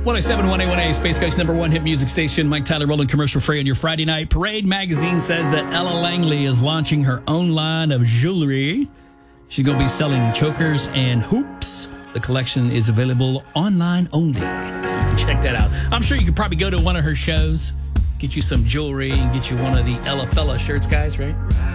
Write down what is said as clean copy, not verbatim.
107.1A1A, Space Coast number one hit music station. Mike Tyler rolling commercial free on your Friday night. Parade magazine says that Ella Langley is launching her own line of jewelry. She's going to be selling chokers and hoops. The collection is available online only, so you can check that out. I'm sure you could probably go to one of her shows, get you some jewelry, and get you one of the Ella Fella shirts, guys, right?